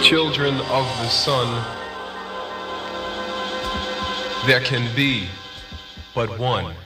children of the sun, there can be but one.